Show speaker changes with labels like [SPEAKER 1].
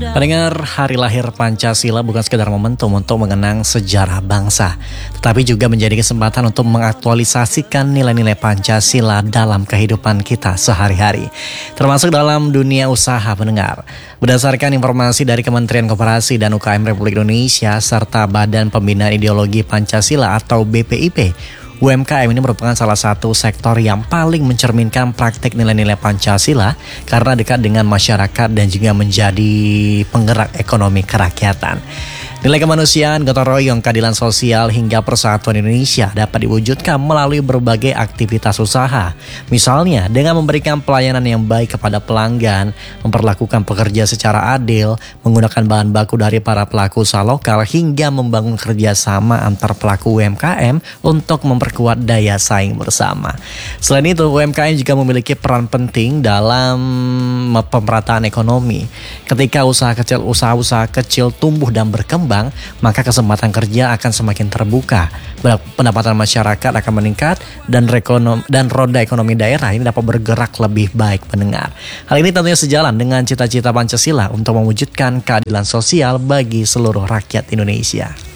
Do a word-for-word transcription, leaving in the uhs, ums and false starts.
[SPEAKER 1] Pendengar, hari lahir Pancasila bukan sekedar momentum untuk mengenang sejarah bangsa, tetapi juga menjadi kesempatan untuk mengaktualisasikan nilai-nilai Pancasila dalam kehidupan kita sehari-hari, termasuk dalam dunia usaha. Pendengar, berdasarkan informasi dari Kementerian Koperasi dan U K M Republik Indonesia serta Badan Pembinaan Ideologi Pancasila atau B P I P, U M K M ini merupakan salah satu sektor yang paling mencerminkan praktik nilai-nilai Pancasila karena dekat dengan masyarakat dan juga menjadi penggerak ekonomi kerakyatan. Nilai kemanusiaan, gotong royong, keadilan sosial hingga persatuan Indonesia dapat diwujudkan melalui berbagai aktivitas usaha. Misalnya dengan memberikan pelayanan yang baik kepada pelanggan, memperlakukan pekerja secara adil, menggunakan bahan baku dari para pelaku usaha lokal hingga membangun kerjasama antar pelaku U M K M untuk memperkuat daya saing bersama. Selain itu, U M K M juga memiliki peran penting dalam pemerataan ekonomi. Ketika usaha kecil usaha-usaha kecil tumbuh dan berkembang, maka kesempatan kerja akan semakin terbuka, pendapatan masyarakat akan meningkat, dan rekonom, dan roda ekonomi daerah ini dapat bergerak lebih baik. Pendengar, hal ini tentunya sejalan dengan cita-cita Pancasila untuk mewujudkan keadilan sosial bagi seluruh rakyat Indonesia.